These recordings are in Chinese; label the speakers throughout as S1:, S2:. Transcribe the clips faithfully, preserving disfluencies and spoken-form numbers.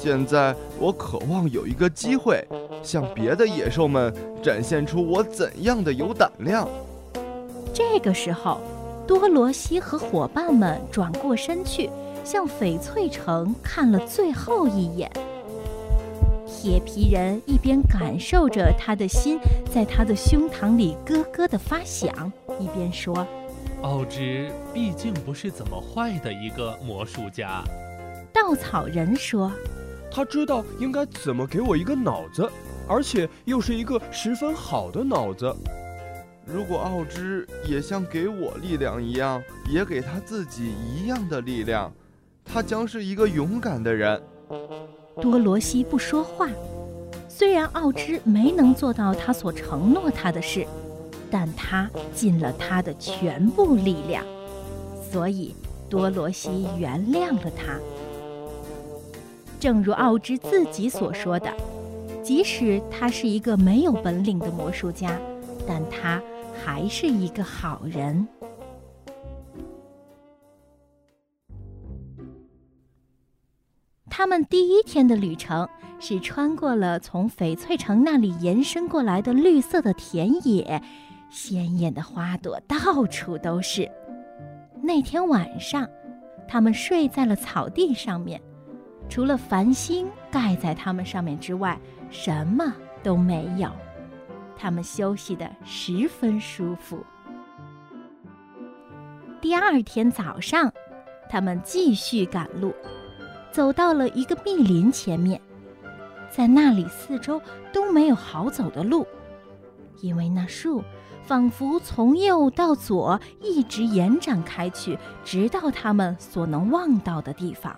S1: 现在我渴望有一个机会，向别的野兽们展现出我怎样的有胆量。
S2: 这个时候，多罗西和伙伴们转过身去，向翡翠城看了最后一眼。铁皮人一边感受着他的心在他的胸膛里咯咯地发响，一边说：
S3: 奥芝毕竟不是怎么坏的一个魔术家。
S2: 稻草人说：
S4: 他知道应该怎么给我一个脑子，而且又是一个十分好的脑子。
S1: 如果奥芝也像给我力量一样，也给他自己一样的力量，他将是一个勇敢的人。
S2: 多罗西不说话，虽然奥芝没能做到他所承诺他的事，但他尽了他的全部力量，所以多罗西原谅了他。正如奥芝自己所说的，即使他是一个没有本领的魔术家，但他还是一个好人。他们第一天的旅程是穿过了从翡翠城那里延伸过来的绿色的田野，鲜艳的花朵到处都是。那天晚上，他们睡在了草地上面，除了繁星盖在他们上面之外，什么都没有。他们休息得十分舒服。第二天早上，他们继续赶路，走到了一个密林前面，在那里四周都没有好走的路，因为那树仿佛从右到左一直延展开去，直到他们所能望到的地方。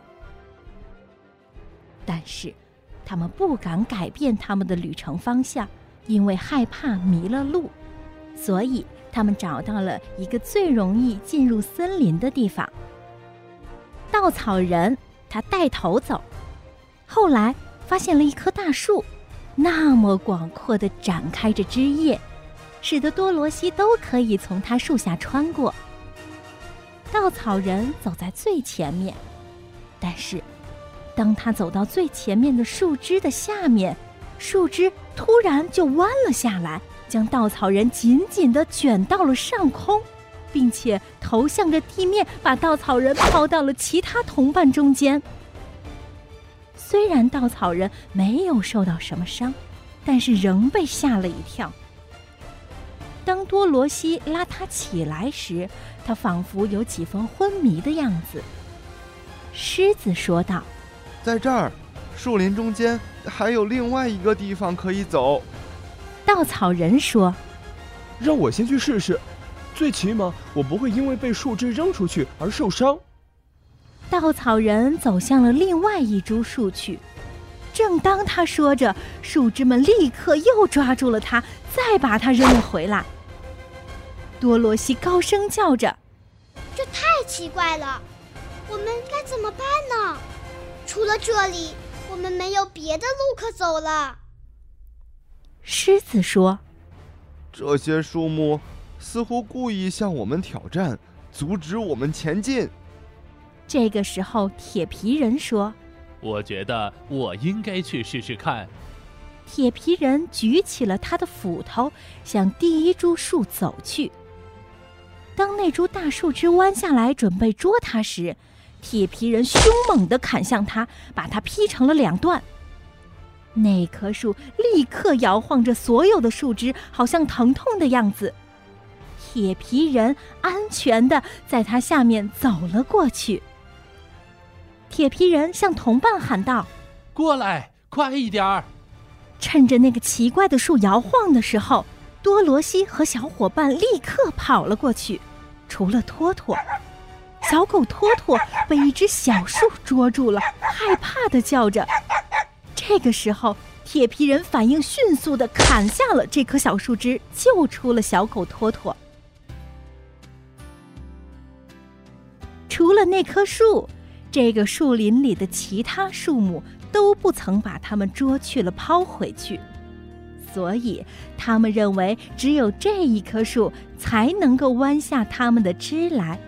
S2: 但是他们不敢改变他们的旅程方向，因为害怕迷了路，所以他们找到了一个最容易进入森林的地方。稻草人他带头走，后来发现了一棵大树，那么广阔地展开着枝叶，使得多罗西都可以从它树下穿过。稻草人走在最前面，但是当他走到最前面的树枝的下面，树枝突然就弯了下来，将稻草人紧紧地卷到了上空，并且头向着地面，把稻草人抛到了其他同伴中间。虽然稻草人没有受到什么伤，但是仍被吓了一跳。当多罗西拉他起来时，他仿佛有几分昏迷的样子。狮子说道：
S1: 在这儿，树林中间还有另外一个地方可以走。
S2: 稻草人说：
S4: 让我先去试试，最起码我不会因为被树枝扔出去而受伤。
S2: 稻草人走向了另外一株树去，正当他说着，树枝们立刻又抓住了他，再把他扔了回来。多罗西高声叫着：
S5: 这太奇怪了，我们该怎么办呢？除了这里，我们没有别的路可走了。
S2: 狮子说：
S1: 这些树木似乎故意向我们挑战，阻止我们前进。
S2: 这个时候，铁皮人说：
S3: 我觉得我应该去试试看。
S2: 铁皮人举起了他的斧头，向第一株树走去。当那株大树枝弯下来准备捉他时，铁皮人凶猛地砍向他，把他劈成了两段。那棵树立刻摇晃着所有的树枝，好像疼痛的样子。铁皮人安全地在它下面走了过去。铁皮人向同伴喊道：
S3: 过来，快一点儿！
S2: 趁着那个奇怪的树摇晃的时候，多罗西和小伙伴立刻跑了过去。除了托托，小狗托托被一只小树捉住了，害怕地叫着。这个时候，铁皮人反应迅速地砍下了这棵小树枝，救出了小狗托托。除了那棵树，这个树林里的其他树木都不曾把它们捉去了抛回去，所以他们认为只有这一棵树才能够弯下它们的枝来，